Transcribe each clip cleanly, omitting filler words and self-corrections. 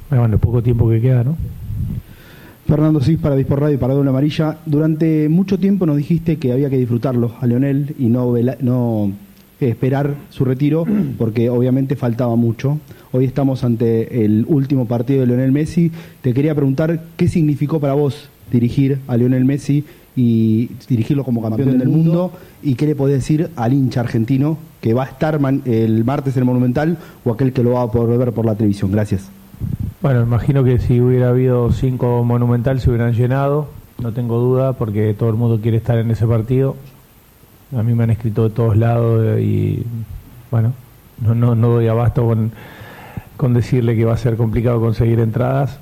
Bueno, el poco tiempo que queda, ¿no? Fernando Cis para Dispor Radio y para Doble Amarilla. Durante mucho tiempo nos dijiste que había que disfrutarlo a Lionel y no esperar su retiro, porque obviamente faltaba mucho. Hoy estamos ante el último partido de Lionel Messi. Te quería preguntar qué significó para vos dirigir a Lionel Messi y dirigirlo como campeón del mundo, y qué le podés decir al hincha argentino que va a estar el martes en el Monumental o aquel que lo va a poder ver por la televisión. Gracias. Bueno, imagino que si hubiera habido 5 Monumental se hubieran llenado, no tengo duda, porque todo el mundo quiere estar en ese partido. A mí me han escrito de todos lados y bueno, no doy abasto con decirle que va a ser complicado conseguir entradas.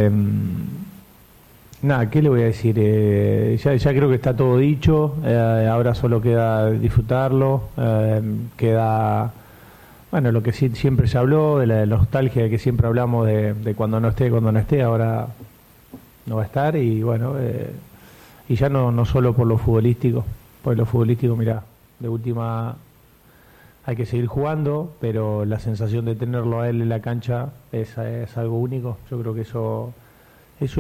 Nada, ¿qué le voy a decir? Ya creo que está todo dicho, ahora solo queda disfrutarlo, queda... Bueno, lo que sí siempre se habló, de la nostalgia de que siempre hablamos de cuando no esté, ahora no va a estar, y bueno, y ya no solo por lo futbolístico, mirá, de última hay que seguir jugando, pero la sensación de tenerlo a él en la cancha es algo único. Yo creo que eso es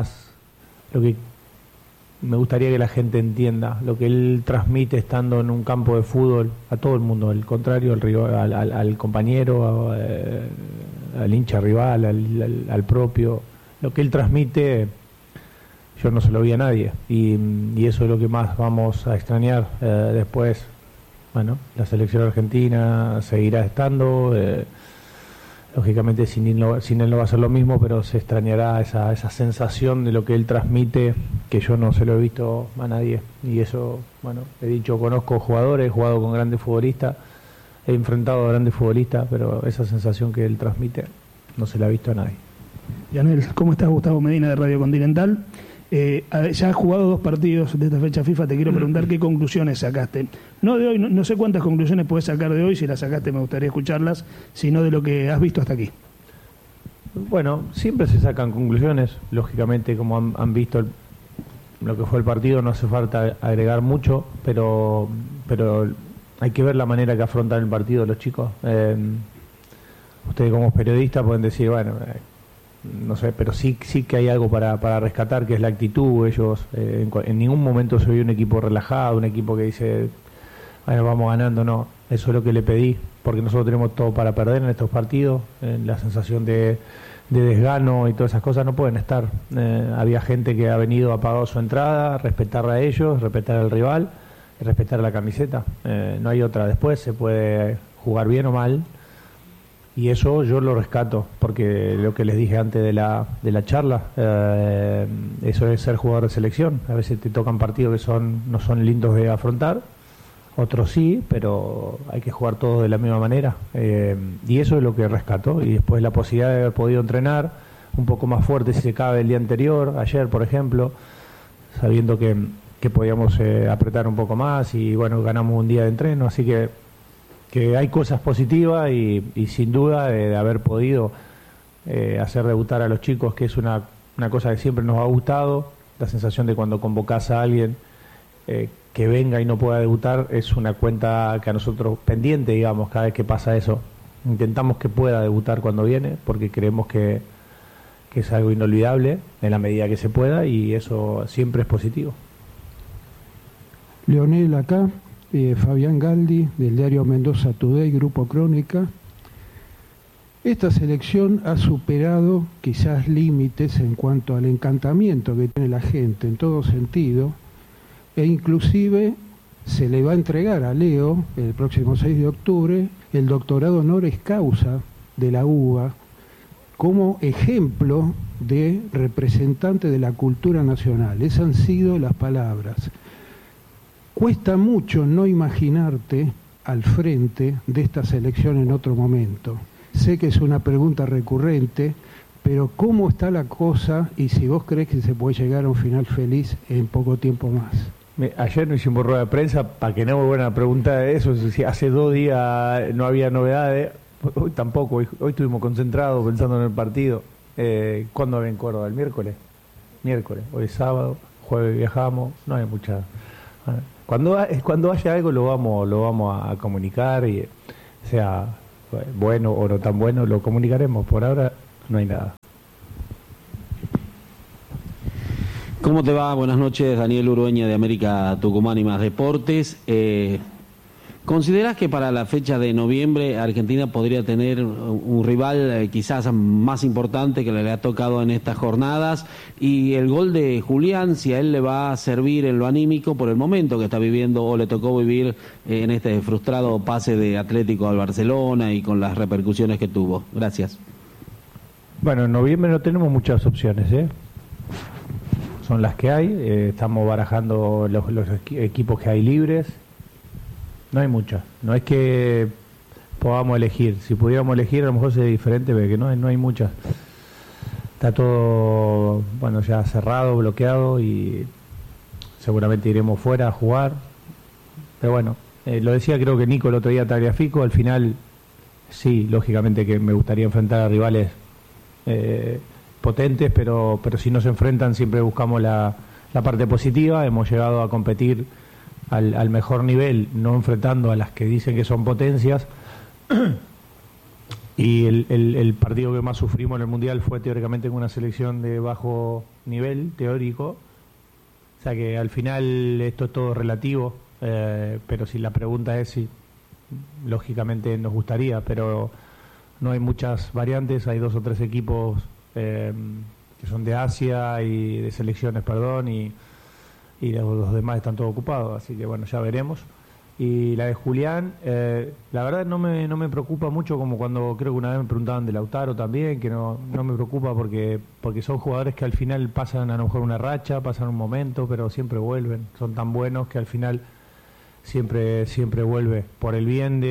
lo que me gustaría que la gente entienda, lo que él transmite estando en un campo de fútbol a todo el mundo, al contrario, al rival, al compañero, al hincha rival, al propio. Lo que él transmite, yo no se lo vi a nadie, y eso es lo que más vamos a extrañar. Después, bueno, la selección argentina seguirá estando, lógicamente sin él no va a ser lo mismo, pero se extrañará esa sensación de lo que él transmite, que yo no se lo he visto a nadie. Y eso, bueno, he dicho, conozco jugadores, he jugado con grandes futbolistas, he enfrentado a grandes futbolistas, pero esa sensación que él transmite no se la ha visto a nadie. Lionel, ¿cómo estás? Gustavo Medina de Radio Continental. Ya has jugado 2 partidos de esta fecha FIFA, te quiero preguntar qué conclusiones sacaste. No de hoy, no sé cuántas conclusiones puedes sacar de hoy, si las sacaste me gustaría escucharlas, sino de lo que has visto hasta aquí. Bueno, siempre se sacan conclusiones, lógicamente como han visto lo que fue el partido, no hace falta agregar mucho, pero hay que ver la manera que afrontan el partido los chicos. Ustedes como periodistas pueden decir, bueno... no sé, pero sí que hay algo para rescatar, que es la actitud. Ellos en ningún momento se vio un equipo relajado, un equipo que dice, bueno, vamos ganando. No, eso es lo que le pedí, porque nosotros tenemos todo para perder en estos partidos. La sensación de desgano y todas esas cosas no pueden estar. Había gente que ha venido, ha pagado su entrada, respetarla a ellos, respetar al rival y respetar la camiseta. No hay otra. Después se puede jugar bien o mal, y eso yo lo rescato, porque lo que les dije antes de la charla, eso es ser jugador de selección. A veces te tocan partidos que no son lindos de afrontar, otros sí, pero hay que jugar todos de la misma manera, y eso es lo que rescato. Y después la posibilidad de haber podido entrenar un poco más fuerte si se cabe el día anterior, ayer por ejemplo, sabiendo que podíamos apretar un poco más, y bueno, ganamos un día de entreno, así que hay cosas positivas, y sin duda de haber podido hacer debutar a los chicos, que es una cosa que siempre nos ha gustado. La sensación de cuando convocás a alguien que venga y no pueda debutar es una cuenta que a nosotros pendiente, digamos, cada vez que pasa eso. Intentamos que pueda debutar cuando viene, porque creemos que es algo inolvidable en la medida que se pueda, y eso siempre es positivo. Lionel, acá Fabián Galdi, del diario Mendoza Today, Grupo Crónica. Esta selección ha superado quizás límites en cuanto al encantamiento que tiene la gente en todo sentido, e inclusive se le va a entregar a Leo el próximo 6 de octubre el doctorado honoris causa de la UBA como ejemplo de representante de la cultura nacional. Esas han sido las palabras. Cuesta mucho no imaginarte al frente de esta selección en otro momento. Sé que es una pregunta recurrente, pero ¿cómo está la cosa y si vos crees que se puede llegar a un final feliz en poco tiempo más? Ayer no hicimos rueda de prensa para que no me vuelvan a preguntar de eso. Si hace 2 días no había novedades, hoy tampoco. Hoy estuvimos concentrados pensando en el partido. ¿Cuándo había en Córdoba? ¿El miércoles? Miércoles. Hoy es sábado, jueves viajamos, no hay mucha... Cuando haya algo lo vamos a comunicar, y sea bueno o no tan bueno, lo comunicaremos. Por ahora no hay nada. ¿Cómo te va? Buenas noches, Daniel Urueña de América Tucumán y Más Deportes. ¿Considerás que para la fecha de noviembre Argentina podría tener un rival quizás más importante que le ha tocado en estas jornadas? Y el gol de Julián, si a él le va a servir en lo anímico por el momento que está viviendo o le tocó vivir en este frustrado pase de Atlético al Barcelona y con las repercusiones que tuvo. Gracias. Bueno, en noviembre no tenemos muchas opciones, ¿eh? Son las que hay, estamos barajando los equipos que hay libres. No hay muchas, no es que podamos elegir. Si pudiéramos elegir a lo mejor sería diferente, pero que no hay muchas. Está todo, bueno, ya cerrado, bloqueado y seguramente iremos fuera a jugar. Pero bueno, lo decía creo que Nico el otro día, Tagliafico, al final sí, lógicamente que me gustaría enfrentar a rivales potentes, pero si no se enfrentan siempre buscamos la parte positiva. Hemos llegado a competir al mejor nivel, no enfrentando a las que dicen que son potencias. Y el partido que más sufrimos en el Mundial fue teóricamente con una selección de bajo nivel teórico. O sea que al final esto es todo relativo, pero si la pregunta es si, lógicamente nos gustaría, pero no hay muchas variantes. Hay 2 o 3 equipos que son de Asia y de selecciones, y los demás están todos ocupados, así que bueno, ya veremos. Y la de Julián, la verdad no me preocupa mucho, como cuando creo que una vez me preguntaban de Lautaro también, que no me preocupa porque son jugadores que al final pasan a lo mejor una racha, pasan un momento, pero siempre vuelven, son tan buenos que al final siempre vuelve. Por el bien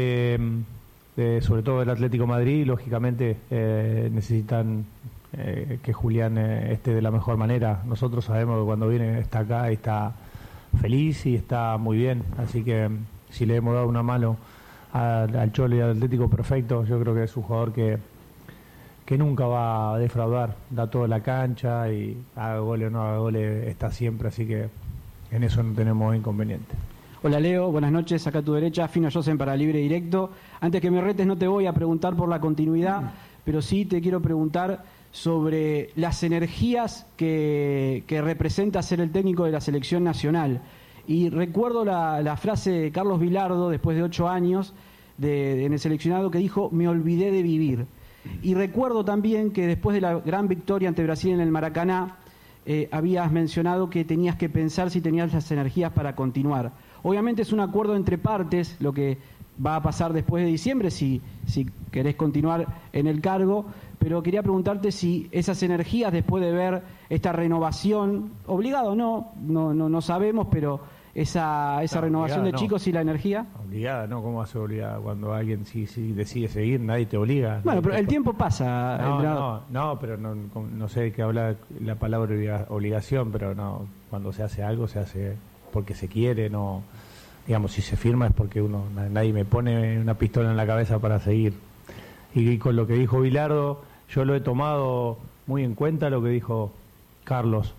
de sobre todo del Atlético de Madrid, lógicamente necesitan que Julián esté de la mejor manera. Nosotros sabemos que cuando viene está acá y está feliz y está muy bien, así que si le hemos dado una mano al Cholo y al Atlético, perfecto. Yo creo que es un jugador que nunca va a defraudar, da toda la cancha y haga goles o no haga goles, está siempre, así que en eso no tenemos inconveniente. Hola Leo, buenas noches, acá a tu derecha, Fino Josen para Libre Directo. Antes que me retes no te voy a preguntar por la continuidad, pero sí te quiero preguntar sobre las energías que representa ser el técnico de la selección nacional. Y recuerdo la frase de Carlos Vilardo, después de 8 años en el seleccionado, que dijo: me olvidé de vivir. Y recuerdo también que después de la gran victoria ante Brasil en el Maracaná, habías mencionado que tenías que pensar si tenías las energías para continuar. Obviamente es un acuerdo entre partes lo que va a pasar después de diciembre, si querés continuar en el cargo, pero quería preguntarte si esas energías, después de ver esta renovación, obligado no sabemos, pero esa renovación de chicos y la energía. Obligada, ¿no? ¿Cómo va a ser obligada? Cuando alguien sí decide seguir, nadie te obliga. Bueno, pero el tiempo pasa. No, pero no sé de qué habla la palabra obligación, pero no, cuando se hace algo se hace porque se quiere, no. Digamos, si se firma es porque nadie me pone una pistola en la cabeza para seguir. Y con lo que dijo Bilardo, yo lo he tomado muy en cuenta, lo que dijo Carlos.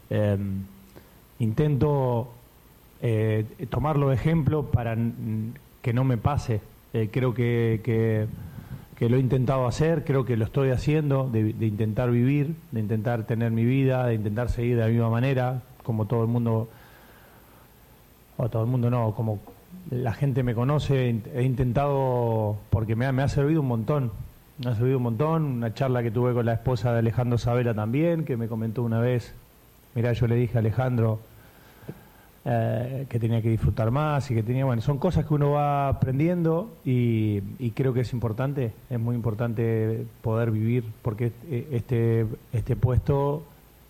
Intento tomarlo de ejemplo para que no me pase. Creo que lo he intentado hacer, creo que lo estoy haciendo, de intentar vivir, de intentar tener mi vida, de intentar seguir de la misma manera, como todo el mundo, o todo el mundo no, como la gente me conoce. He intentado, porque me ha servido un montón. Me ha servido un montón. Una charla que tuve con la esposa de Alejandro Sabela también, que me comentó una vez: mirá, yo le dije a Alejandro que tenía que disfrutar más y que tenía, bueno, son cosas que uno va aprendiendo y creo que es importante, es muy importante poder vivir, porque este puesto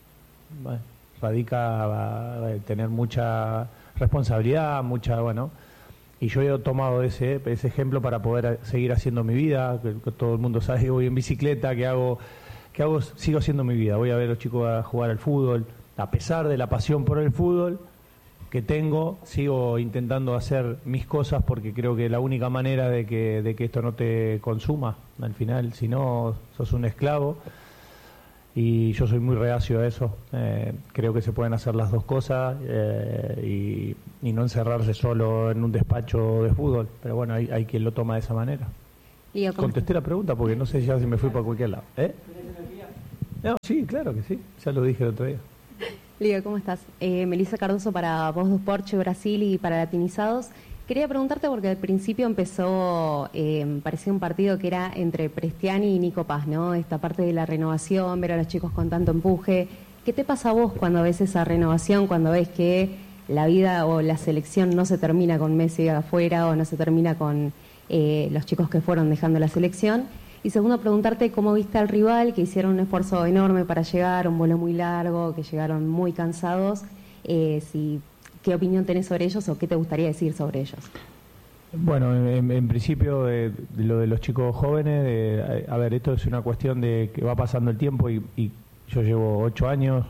radica tener mucha responsabilidad, y yo he tomado ese ejemplo para poder seguir haciendo mi vida, que todo el mundo sabe que voy en bicicleta, que sigo haciendo mi vida, voy a ver a los chicos a jugar al fútbol, a pesar de la pasión por el fútbol que tengo, sigo intentando hacer mis cosas, porque creo que la única manera de que esto no te consuma, al final, si no, sos un esclavo. Y yo soy muy reacio a eso. Creo que se pueden hacer las dos cosas y no encerrarse solo en un despacho de fútbol. Pero bueno, hay quien lo toma de esa manera. Contesté la pregunta porque no sé ya si me fui para cualquier lado. No, sí, claro que sí. Ya lo dije el otro día. Liga, ¿cómo estás? Melissa Cardoso para Voz do Esporte Brasil y para Latinizados. Quería preguntarte porque al principio empezó, parecía un partido que era entre Prestiani y Nico Paz, ¿no? Esta parte de la renovación, ver a los chicos con tanto empuje. ¿Qué te pasa a vos cuando ves esa renovación, cuando ves que la vida o la selección no se termina con Messi afuera o no se termina con los chicos que fueron dejando la selección? Y segundo, preguntarte cómo viste al rival, que hicieron un esfuerzo enorme para llegar, un vuelo muy largo, que llegaron muy cansados. ¿Qué opinión tenés sobre ellos o qué te gustaría decir sobre ellos? Bueno, en principio, de lo de los chicos jóvenes, a ver, esto es una cuestión de que va pasando el tiempo y yo llevo 8 años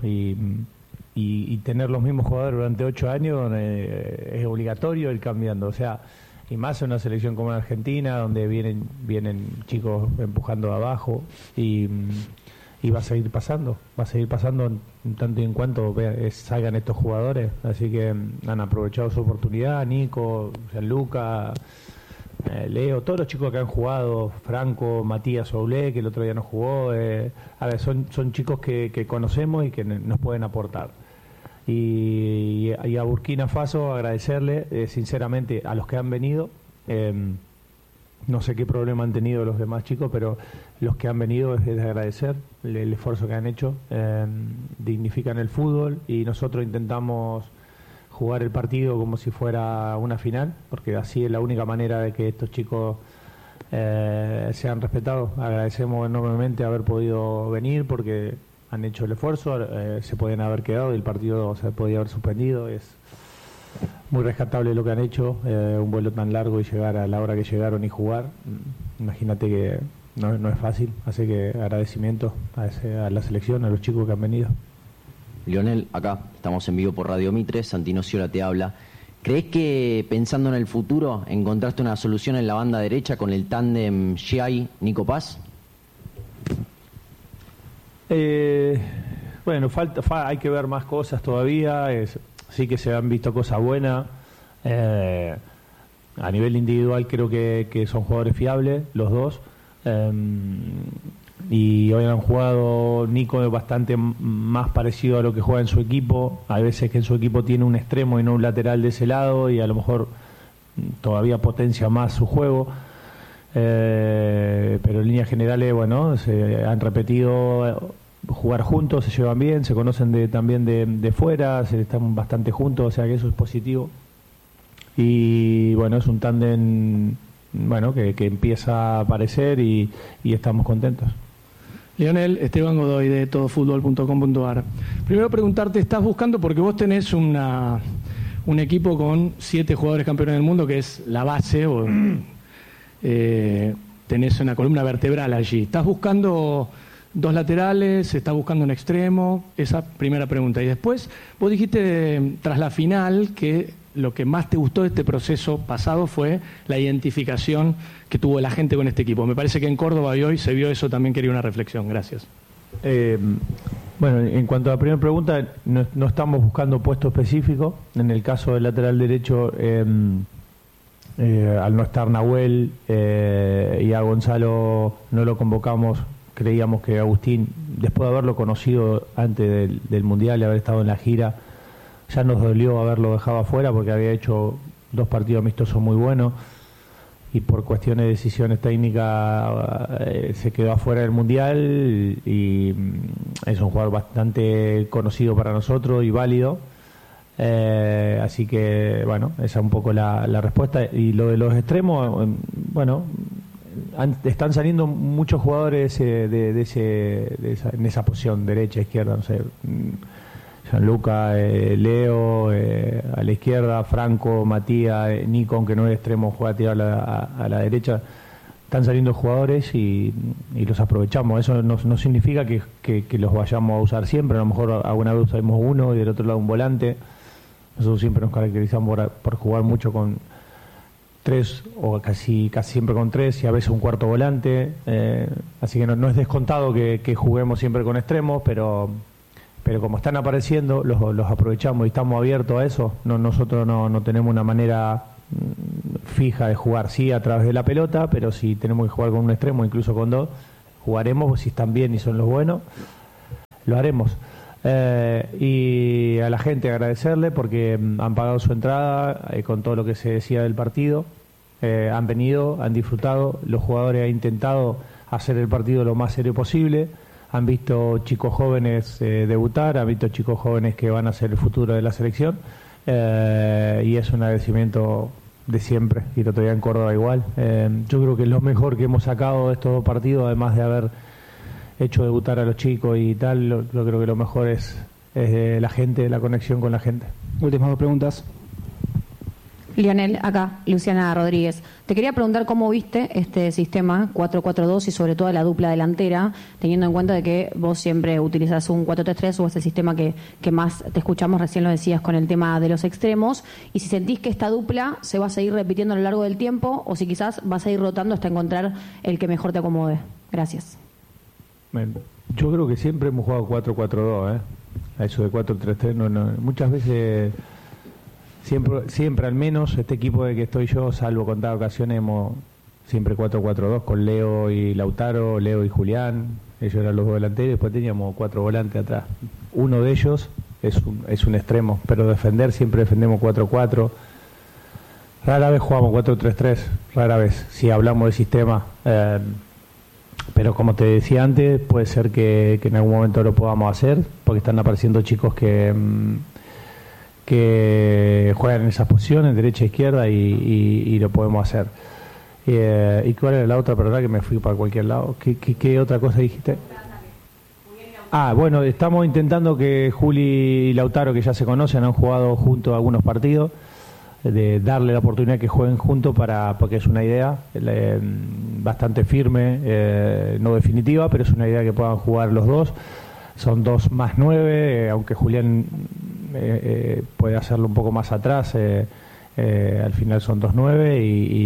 y tener los mismos jugadores durante 8 años es obligatorio ir cambiando, o sea, y más en una selección como la Argentina, donde vienen chicos empujando de abajo y va a seguir pasando en tanto y en cuanto salgan estos jugadores, así que han aprovechado su oportunidad, Nico, Gianluca, Leo, todos los chicos que han jugado, Franco, Matías Oblé, que el otro día no jugó, a ver, son chicos que conocemos y que nos pueden aportar. Y a Burkina Faso agradecerle sinceramente a los que han venido, no sé qué problema han tenido los demás chicos, pero los que han venido es de agradecer el esfuerzo que han hecho, dignifican el fútbol y nosotros intentamos jugar el partido como si fuera una final, porque así es la única manera de que estos chicos sean respetados. Agradecemos enormemente haber podido venir porque han hecho el esfuerzo, se podían haber quedado y el partido se podía haber suspendido. Es muy rescatable lo que han hecho, un vuelo tan largo y llegar a la hora que llegaron y jugar. Imagínate que no es fácil, así que agradecimiento a la selección, a los chicos que han venido. Lionel, acá estamos en vivo por Radio Mitre, Santino Ciola te habla. ¿Crees que pensando en el futuro encontraste una solución en la banda derecha con el tándem Giai-Nico Paz? Bueno, hay que ver más cosas todavía, sí que se han visto cosas buenas, a nivel individual creo que son jugadores fiables los dos, y hoy han jugado. Nico es bastante más parecido a lo que juega en su equipo, hay veces que en su equipo tiene un extremo y no un lateral de ese lado y a lo mejor todavía potencia más su juego. Pero en líneas generales, bueno, se han repetido jugar juntos, se llevan bien, se conocen también de fuera, están bastante juntos, o sea que eso es positivo. Y bueno, es un tándem que empieza a aparecer y estamos contentos. Lionel, Esteban Godoy de todofutbol.com.ar. Primero preguntarte, ¿estás buscando, porque vos tenés un equipo con 7 jugadores campeones del mundo, que es la base, tenés una columna vertebral allí? ¿Estás buscando 2 laterales? ¿Estás buscando un extremo? Esa primera pregunta. Y después, vos dijiste tras la final que lo que más te gustó de este proceso pasado fue la identificación que tuvo la gente con este equipo. Me parece que en Córdoba y hoy se vio eso, también quería una reflexión. Gracias. Bueno, en cuanto a la primera pregunta, no estamos buscando puesto específico. En el caso del lateral derecho, al no estar Nahuel y a Gonzalo no lo convocamos, creíamos que Agustín, después de haberlo conocido antes del Mundial y haber estado en la gira, ya nos dolió haberlo dejado afuera porque había hecho 2 partidos amistosos muy buenos y por cuestiones de decisiones técnicas se quedó afuera del Mundial y es un jugador bastante conocido para nosotros y válido. Así que, bueno, esa es un poco la respuesta. Y lo de los extremos, bueno, están saliendo muchos jugadores en esa posición, derecha, izquierda, no sé, Gianluca, Leo, a la izquierda, Franco, Matías, Nico, aunque no es extremo, juega tirado a la derecha. Están saliendo jugadores y los aprovechamos. Eso no significa que los vayamos a usar siempre. A lo mejor alguna vez usamos uno y del otro lado un volante. Nosotros siempre nos caracterizamos por jugar mucho con 3 o casi siempre con 3 y a veces un cuarto volante. Así que no es descontado que juguemos siempre con extremos, pero como están apareciendo, los aprovechamos y estamos abiertos a eso. Nosotros no tenemos una manera fija de jugar, sí, a través de la pelota, pero si tenemos que jugar con un extremo, incluso con 2, jugaremos. Si están bien y son los buenos, lo haremos. Y a la gente agradecerle porque han pagado su entrada con todo lo que se decía del partido. Han venido, han disfrutado, los jugadores han intentado hacer el partido lo más serio posible, han visto chicos jóvenes debutar, han visto chicos jóvenes que van a ser el futuro de la selección, y es un agradecimiento de siempre, y lo todavía en Córdoba igual. Yo creo que es lo mejor que hemos sacado de estos dos partidos, además de haber hecho debutar a los chicos y tal. Yo creo que lo mejor es la gente, la conexión con la gente. Últimas dos preguntas. Lionel, acá, Luciana Rodríguez. Te quería preguntar cómo viste este sistema 4-4-2 y sobre todo la dupla delantera, teniendo en cuenta de que vos siempre utilizás un 4-3-3 o es el sistema que más te escuchamos, recién lo decías con el tema de los extremos, y si sentís que esta dupla se va a seguir repitiendo a lo largo del tiempo o si quizás vas a ir rotando hasta encontrar el que mejor te acomode. Gracias. Yo creo que siempre hemos jugado 4-4-2, a eso de 4-3-3, no, muchas veces... Siempre al menos este equipo de que estoy yo, salvo contadas ocasiones, hemos siempre 4-4-2 con Leo y Lautaro, Leo y Julián, ellos eran los dos delanteros, y después teníamos 4 volantes atrás. Uno de ellos es un extremo, pero defender siempre defendemos 4-4. Rara vez jugamos 4-3-3, rara vez, si hablamos de sistema. Pero como te decía antes, puede ser que en algún momento lo podamos hacer, porque están apareciendo chicos que juegan en esas posiciones, derecha e izquierda, y lo podemos hacer. ¿Y cuál era la otra? Perdón, que me fui para cualquier lado. ¿Qué otra cosa dijiste? Bueno, estamos intentando que Juli y Lautaro, que ya se conocen, han jugado juntos algunos partidos, de darle la oportunidad que jueguen juntos, porque es una idea bastante firme, no definitiva, pero es una idea que puedan jugar los dos. Son 2 más 9, aunque Julián puede hacerlo un poco más atrás, al final son 2-9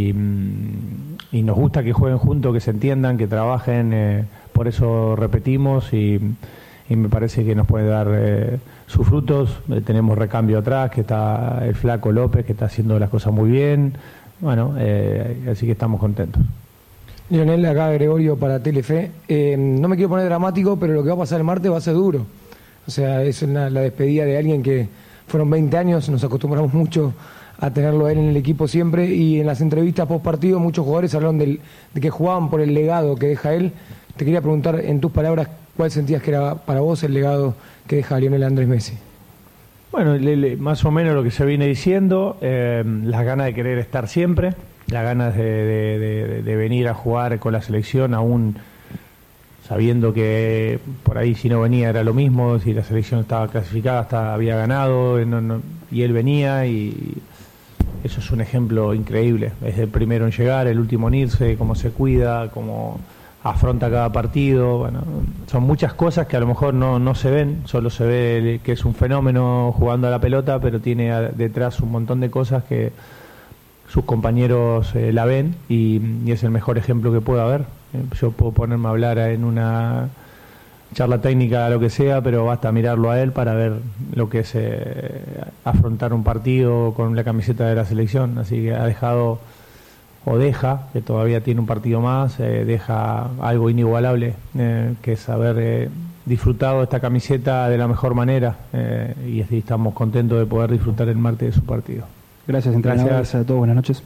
y nos gusta que jueguen juntos, que se entiendan, que trabajen, por eso repetimos y me parece que nos puede dar sus frutos. Tenemos recambio atrás, que está el flaco López, que está haciendo las cosas muy bien, bueno, así que estamos contentos. Lionel, acá Gregorio para Telefe. No me quiero poner dramático, pero lo que va a pasar el martes va a ser duro. O sea, es la despedida de alguien que fueron 20 años, nos acostumbramos mucho a tenerlo a él en el equipo siempre, y en las entrevistas post partido muchos jugadores hablaron de que jugaban por el legado que deja él. Te quería preguntar en tus palabras, ¿cuál sentías que era para vos el legado que deja Lionel Andrés Messi? Bueno, más o menos lo que se viene diciendo, las ganas de querer estar siempre, las ganas de venir a jugar con la selección, aún sabiendo que por ahí si no venía era lo mismo, si la selección estaba clasificada hasta había ganado, y él venía, y eso es un ejemplo increíble. Es el primero en llegar, el último en irse, cómo se cuida, cómo afronta cada partido. Bueno, son muchas cosas que a lo mejor no se ven, solo se ve que es un fenómeno jugando a la pelota, pero tiene detrás un montón de cosas que sus compañeros la ven, y es el mejor ejemplo que pueda haber. Yo puedo ponerme a hablar en una charla técnica, lo que sea, pero basta mirarlo a él para ver lo que es afrontar un partido con la camiseta de la selección. Así que ha dejado, o deja, que todavía tiene un partido más, deja algo inigualable, que es haber disfrutado esta camiseta de la mejor manera, y estamos contentos de poder disfrutar el martes de su partido. Gracias, entrenador. Gracias a todos. Buenas noches.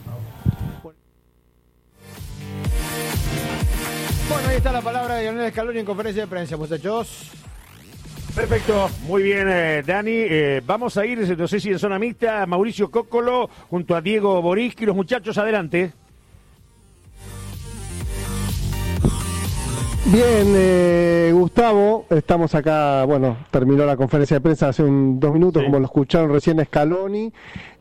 Bueno, ahí está la palabra de Lionel Scaloni en conferencia de prensa, muchachos. Perfecto, muy bien, Dani. Vamos a ir, no sé si en zona mixta, Mauricio Cóccolo junto a Diego Boriski. Los muchachos, adelante. Bien, Gustavo, estamos acá, bueno, terminó la conferencia de prensa hace 2 minutos, sí, como lo escucharon recién Scaloni.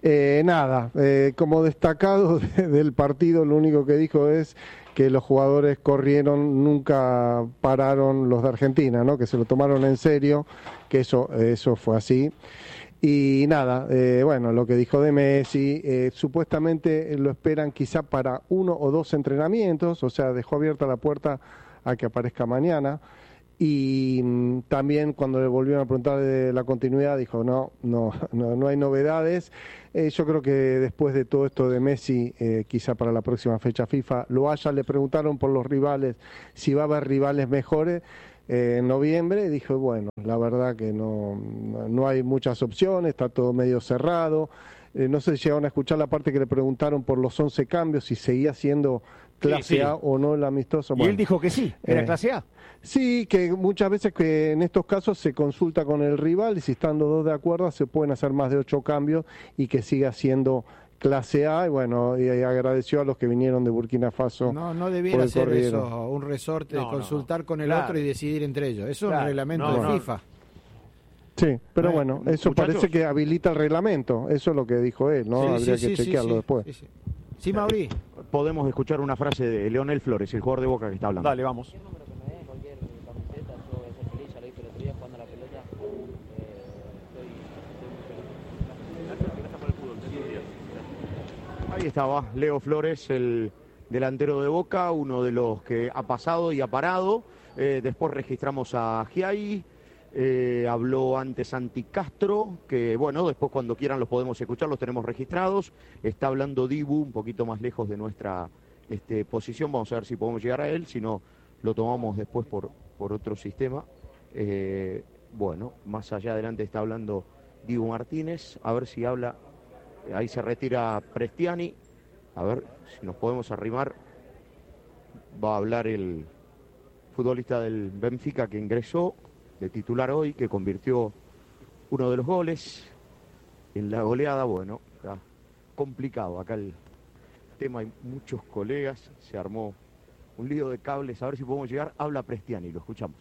Como destacado del partido, lo único que dijo es que los jugadores corrieron, nunca pararon los de Argentina, ¿no? Que se lo tomaron en serio, que eso fue así. Y bueno, lo que dijo de Messi, supuestamente lo esperan quizá para 1 o 2 entrenamientos, o sea, dejó abierta la puerta a que aparezca mañana. Y también cuando le volvieron a preguntar de la continuidad dijo no hay novedades. Yo creo que después de todo esto de Messi, quizá para la próxima fecha FIFA lo haya. Le preguntaron por los rivales, si va a haber rivales mejores. en noviembre, dije, bueno, la verdad que no hay muchas opciones, está todo medio cerrado. No sé si llegaron a escuchar la parte que le preguntaron por los 11 cambios, si seguía siendo clase A o no el amistoso. Y él dijo que sí, era clase A. Sí, que muchas veces que en estos casos se consulta con el rival y si están los dos de acuerdo se pueden hacer más de 8 cambios y que siga siendo clase A. Y bueno, y agradeció a los que vinieron de Burkina Faso. No debiera ser eso un resorte de consultar con el otro y decidir entre ellos. Eso es un reglamento de FIFA. Sí, pero bueno, eso parece que habilita el reglamento. Eso es lo que dijo él, ¿no? Habría que chequearlo después. Sí, Mauri. Podemos escuchar una frase de Leonel Flores, el jugador de Boca que está hablando. Dale, vamos. Ahí estaba Leo Flores, el delantero de Boca, uno de los que ha pasado y ha parado. Después registramos a Giai. Habló antes Santi Castro, que bueno, después cuando quieran los podemos escuchar, los tenemos registrados. Está hablando Dibu, un poquito más lejos de nuestra posición, vamos a ver si podemos llegar a él, si no lo tomamos después por otro sistema. Bueno, más allá adelante está hablando Dibu Martínez, a ver si habla, ahí se retira Prestiani, a ver si nos podemos arrimar. Va a hablar el futbolista del Benfica que ingresó de titular hoy, que convirtió uno de los goles en la goleada. Bueno, está complicado acá el tema, hay muchos colegas, se armó un lío de cables, a ver si podemos llegar. Habla Prestiani, lo escuchamos.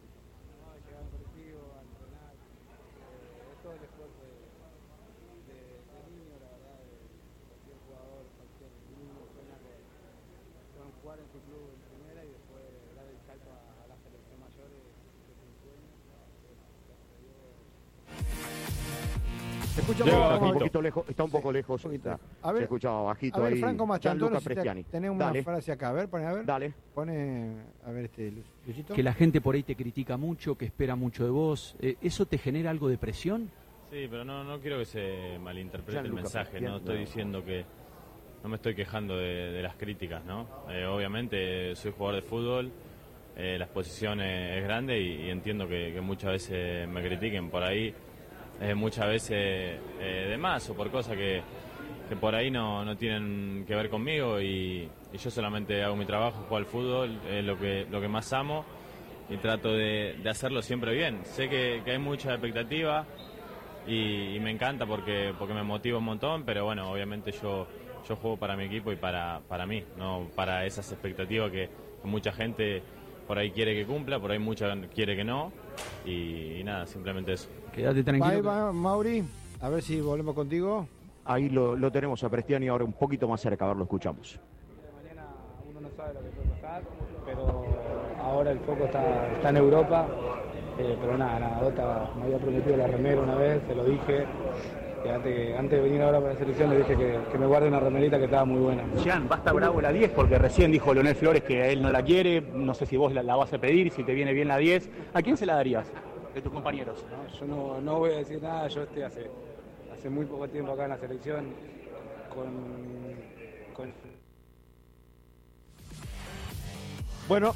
Está un poco lejos. A ver, se escuchaba bajito. A ver, ahí. Franco Mastantuono, Prestiani. Tenemos una frase acá. A ver, Dale. Pone, a ver, Luchito. Que la gente por ahí te critica mucho, que espera mucho de vos. ¿Eso te genera algo de presión? Sí, pero no quiero que se malinterprete el mensaje. No estoy diciendo que... No me estoy quejando de las críticas, ¿no? Obviamente soy jugador de fútbol, la exposición es grande y entiendo que muchas veces me critiquen por ahí. Muchas veces de más o por cosas que por ahí no tienen que ver conmigo y yo solamente hago mi trabajo, juego al fútbol, es lo que más amo y trato de hacerlo siempre bien. Sé que hay mucha expectativa y me encanta porque me motiva un montón, pero bueno, obviamente yo juego para mi equipo y para mí, no para esas expectativas que mucha gente por ahí quiere que cumpla, por ahí mucha quiere que no y nada, simplemente eso. Quédate tranquilo. Ahí va, Mauri, a ver si volvemos contigo. Ahí lo tenemos a Prestiani ahora un poquito más cerca, a ver, lo escuchamos. Mañana uno no sabe lo que puede pasar, pero ahora el foco está en Europa. Pero nada, Dota me había prometido la remera una vez, se lo dije. Antes de venir ahora para la selección le dije que me guarde una remerita que estaba muy buena. Jean, va a estar bravo la 10 porque recién dijo Leonel Flores que él no la quiere, no sé si vos la vas a pedir, si te viene bien la 10. ¿A quién se la darías de tus compañeros? No, yo no voy a decir nada, yo estoy hace muy poco tiempo acá en la selección con... Bueno,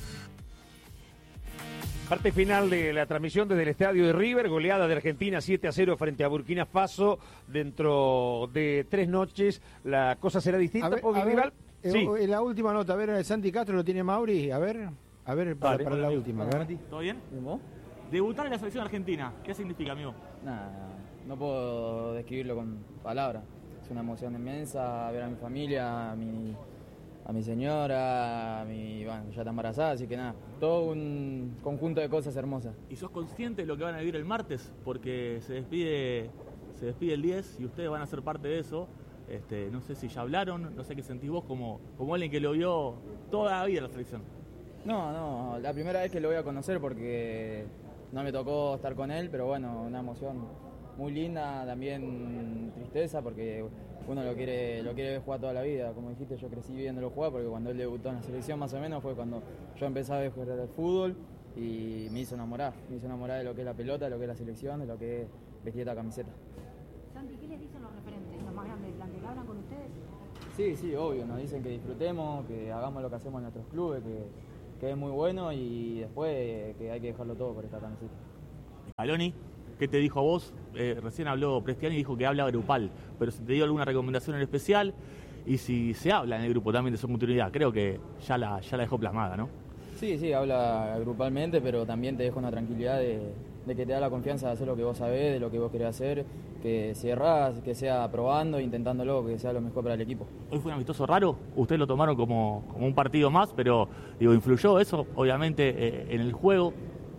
parte final de la transmisión desde el estadio de River, goleada de Argentina 7-0 frente a Burkina Faso. Dentro de 3 noches la cosa será distinta porque el rival... Sí. La última nota, a ver, Santi Castro lo tiene Mauri, a ver para la última. A ver. ¿Todo bien? Debutar en la selección argentina, ¿qué significa, amigo? Nada, no puedo describirlo con palabras. Es una emoción inmensa ver a mi familia, a mi señora, bueno, ya está embarazada, así que nada, todo un conjunto de cosas hermosas. ¿Y sos consciente de lo que van a vivir el martes? Porque se despide el 10 y ustedes van a ser parte de eso. No sé si ya hablaron, no sé qué sentís vos como alguien que lo vio toda la vida en la selección. No, la primera vez que lo voy a conocer porque no me tocó estar con él, pero bueno, una emoción muy linda, también tristeza porque uno lo quiere ver jugar toda la vida. Como dijiste, yo crecí viéndolo jugar porque cuando él debutó en la selección más o menos fue cuando yo empecé a ver jugar al fútbol y me hizo enamorar de lo que es la pelota, de lo que es la selección, de lo que es vestir esta camiseta. Santi, ¿qué les dicen los referentes, los más grandes del plantel? ¿Hablan con ustedes? Sí, obvio, nos dicen que disfrutemos, que hagamos lo que hacemos en nuestros clubes, es muy bueno y después que hay que dejarlo todo por esta camiseta. Scaloni, ¿qué te dijo a vos? Recién habló Prestiani y dijo que habla grupal, pero si te dio alguna recomendación en especial y si se habla en el grupo también de su continuidad, creo que ya la dejó plasmada, ¿no? Sí, habla grupalmente, pero también te deja una tranquilidad de que te da la confianza de hacer lo que vos sabés, de lo que vos querés hacer, que si errás, que sea probando, intentándolo, que sea lo mejor para el equipo. Hoy fue un amistoso raro, ustedes lo tomaron como un partido más, pero digo, ¿influyó eso obviamente en el juego?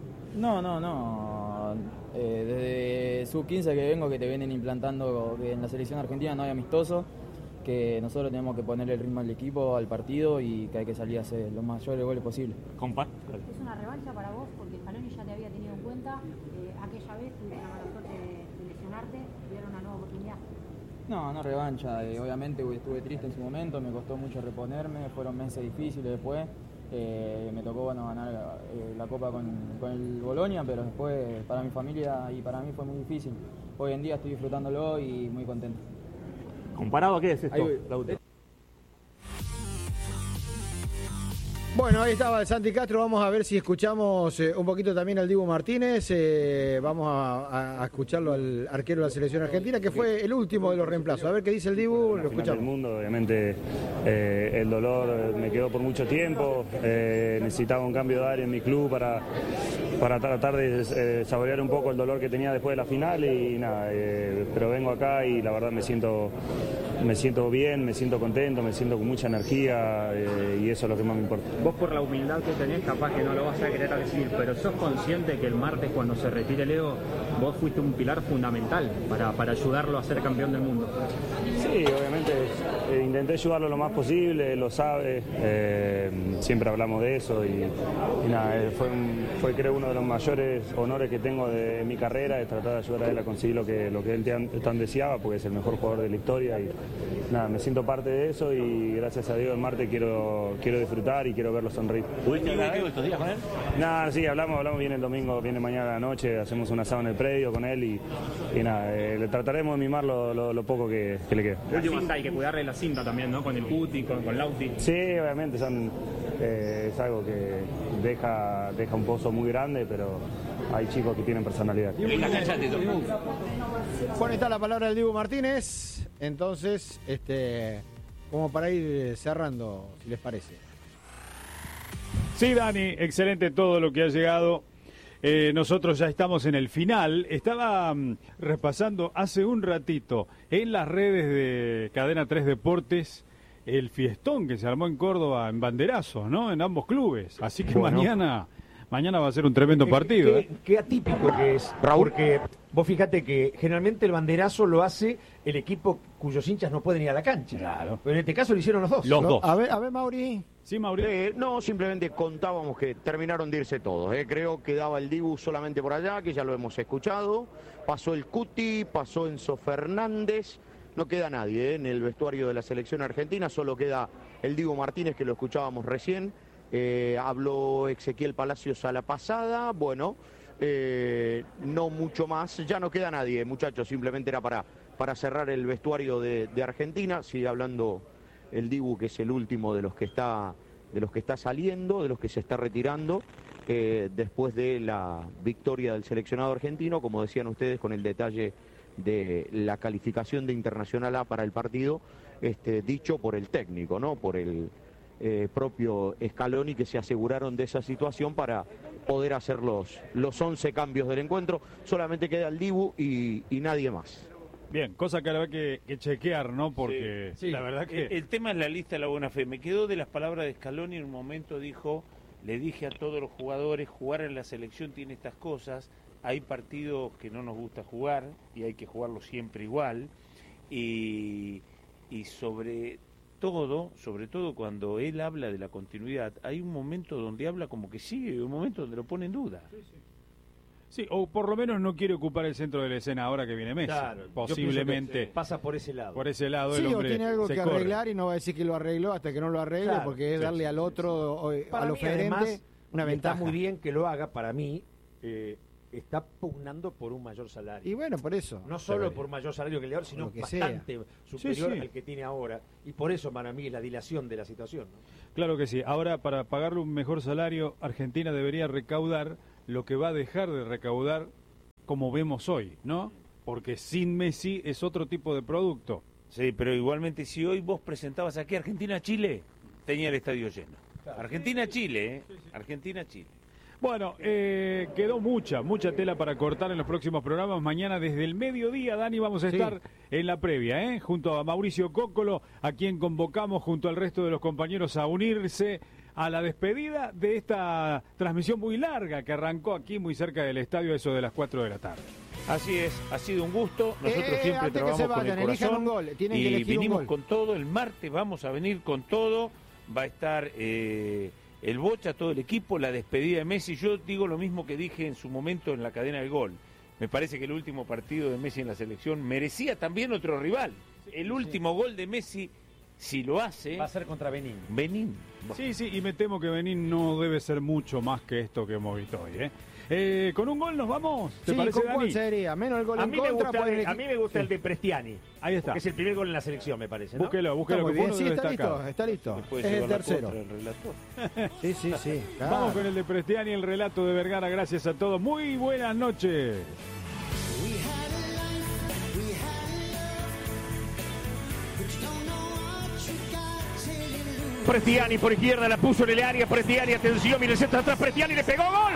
No. Desde sub-15 que vengo, que te vienen implantando que en la selección argentina no hay amistoso, que nosotros tenemos que ponerle el ritmo al equipo, al partido y que hay que salir a hacer los mayores goles posibles. ¿Es una revancha para vos? Porque Scaloni ya te había tenido en cuenta. Aquella vez tuviste la mala suerte de lesionarte, tuvieron una nueva oportunidad. No revancha. Obviamente estuve triste en su momento, me costó mucho reponerme, fueron meses difíciles después. Me tocó ganar la Copa con el Bolonia, pero después para mi familia y para mí fue muy difícil. Hoy en día estoy disfrutándolo y muy contento. ¿Comparado a qué es esto? Bueno, ahí estaba el Santi Castro. Vamos a ver si escuchamos un poquito también al Dibu Martínez. Vamos a escucharlo al arquero de la selección argentina, que fue el último de los reemplazos. A ver qué dice el Dibu, lo escuchamos. El mundo, obviamente, el dolor me quedó por mucho tiempo. Necesitaba un cambio de aire en mi club para tratar de saborear un poco el dolor que tenía después de la final y nada. Pero vengo acá y la verdad me siento bien, me siento contento, me siento con mucha energía y eso es lo que más me importa. Vos por la humildad que tenés, capaz que no lo vas a querer decir, pero sos consciente que el martes cuando se retire Leo, vos fuiste un pilar fundamental para ayudarlo a ser campeón del mundo. Sí, obviamente intenté ayudarlo lo más posible, lo sabe, siempre hablamos de eso y nada, fue creo uno de los mayores honores que tengo de mi carrera, es tratar de ayudar a él a conseguir lo que él tan deseaba, porque es el mejor jugador de la historia y nada, me siento parte de eso y gracias a Dios el martes quiero disfrutar y quiero verlo sonreír. ¿Pudiste hablar estos días con él? Nada, sí, hablamos bien el domingo, viene mañana a la noche, hacemos un asado en el predio con él y nada, le trataremos de mimar lo poco que le queda. La cinta, hay que cuidarle la cinta también, ¿no? Con el Guti, con Lauti. Sí, obviamente, es algo que deja un pozo muy grande, pero hay chicos que tienen personalidad. Bueno, está la palabra del Dibu Martínez. Entonces, como para ir cerrando, si les parece. Sí, Dani, excelente todo lo que ha llegado. Nosotros ya estamos en el final. Estaba repasando hace un ratito en las redes de Cadena 3 Deportes el fiestón que se armó en Córdoba en banderazos, ¿no? En ambos clubes. Así que bueno, mañana va a ser un tremendo partido. Qué atípico que es, Raúl, porque vos fíjate que generalmente el banderazo lo hace el equipo cuyos hinchas no pueden ir a la cancha. Claro. Pero en este caso lo hicieron los dos. Los dos. A ver, Mauri. Sí, Mauri. No, simplemente contábamos que terminaron de irse todos. Creo que daba el Dibu solamente por allá, que ya lo hemos escuchado. Pasó el Cuti, pasó Enzo Fernández. No queda nadie en el vestuario de la selección argentina, solo queda el Dibu Martínez, que lo escuchábamos recién. Habló Ezequiel Palacios a la pasada, bueno, no mucho más, ya no queda nadie, muchachos, simplemente era para cerrar el vestuario de Argentina. Sigue hablando el Dibu, que es el último de los que está saliendo, de los que se está retirando, después de la victoria del seleccionado argentino, como decían ustedes, con el detalle de la calificación de Internacional A para el partido, dicho por el técnico, ¿no? Por el propio Scaloni, que se aseguraron de esa situación para poder hacer los 11 cambios del encuentro. Solamente queda el Dibu y nadie más. Bien, cosa que habrá que chequear, ¿no? Porque sí. La verdad que... El tema es la lista de la buena fe. Me quedó de las palabras de Scaloni, en un momento dijo, le dije a todos los jugadores, jugar en la selección tiene estas cosas, hay partidos que no nos gusta jugar y hay que jugarlo siempre igual, y sobre todo cuando él habla de la continuidad, hay un momento donde habla como que sigue, un momento donde lo pone en duda. Sí, o por lo menos no quiere ocupar el centro de la escena ahora que viene Messi. Claro, posiblemente pasa por ese lado. Por ese lado sí, el hombre o tiene algo se que corre. arreglar y no va a decir que lo arregló hasta que no lo arregle, claro, porque es darle al otro, al oferente, una ventaja. Está muy bien que lo haga, para mí, está pugnando por un mayor salario. Y bueno, por eso. No solo por mayor salario que el de ahora, sino que bastante superior Sí. al que tiene ahora. Y por eso, para mí, es la dilación de la situación, ¿no? Claro que sí. Ahora, para pagarle un mejor salario, Argentina debería recaudar lo que va a dejar de recaudar como vemos hoy, ¿no? Porque sin Messi es otro tipo de producto. Sí, pero igualmente si hoy vos presentabas aquí Argentina-Chile, tenía el estadio lleno. Argentina-Chile, ¿eh? Argentina-Chile. Bueno, quedó mucha tela para cortar en los próximos programas. Mañana desde el mediodía, Dani, vamos a estar en la previa, junto a Mauricio Cóccolo, a quien convocamos junto al resto de los compañeros a unirse a la despedida de esta transmisión muy larga que arrancó aquí muy cerca del estadio, eso de las 4 de la tarde. Así es, ha sido un gusto. Nosotros siempre trabajamos con el corazón un gol. Tienen que y elegir un vinimos gol. con todo. El martes vamos a venir con todo. Va a estar el Bocha, todo el equipo, la despedida de Messi. Yo digo lo mismo que dije en su momento en la cadena del gol. Me parece que el último partido de Messi en la selección merecía también otro rival. El último gol de Messi, si lo hace, va a ser contra Benín. Benín. Sí, y me temo que Benín no debe ser mucho más que esto que hemos visto hoy, ¿Con un gol nos vamos? ¿Te parece, ¿con Dani? cuál sería? Menos el gol A en mí contra. a mí me gusta el de Prestiani. Ahí está. Que es el primer gol en la selección, me parece, ¿no? Búsquelo, Está muy que bien, fue sí, uno está destacado. listo, está listo. Después Es llegó el la tercero. contra, el relator. Sí. Claro. Vamos con el de Prestiani, el relato de Vergara. Gracias a todos. Muy buenas noches. Prestiani por izquierda, la puso en el área. Prestiani, atención, mira el centro atrás. Prestiani le pegó gol.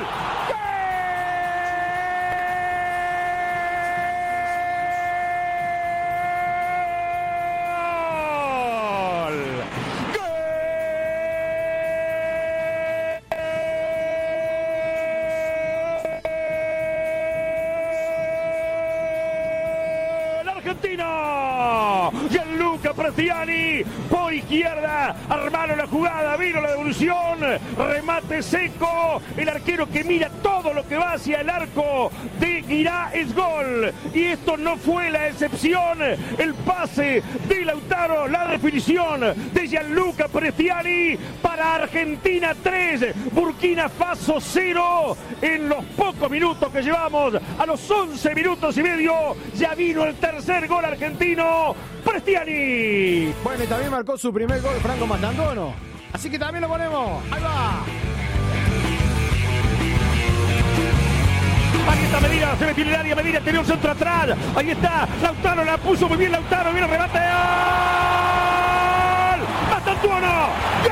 Argentina, Gianluca Prestiani por izquierda, armaron la jugada, vino la devolución, remate seco, el arquero que mira todo lo que va hacia el arco de Guirá es gol, y esto no fue la excepción, el pase de Lautaro, la definición de Gianluca Prestiani para Argentina 3, Burkina Faso 0, en los pocos minutos que llevamos, a los 11 minutos y medio, ya vino el tercer gol argentino, Prestiani. Bueno, y también marcó su primer gol Franco Mastantuono. Así que también lo ponemos. Ahí va. Ahí está Medina, se metió en el área, Medina tenía un centro atrás. Ahí está, Lautaro la puso muy bien, Lautaro, viene el remate. ¡Gol! ¡Mastantuono!